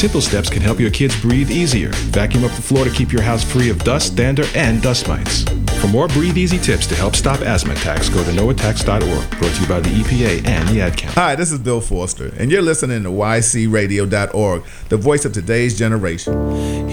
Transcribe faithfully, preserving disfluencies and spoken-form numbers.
simple steps can help your kids breathe easier. Vacuum up the floor to keep your house free of dust, dander, and dust mites. For more Breathe Easy tips to help stop asthma attacks, go to no attacks dot org. Brought to you by the E P A and the Ad Council. Hi, this is Bill Forster, and you're listening to Y C radio dot org, the voice of today's generation.